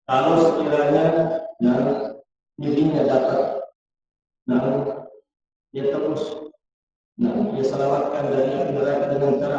Kalau sekiranya nah, dirinya dapat, nah, dia terus, nah, dia selamatkan dari api neraka dengan cara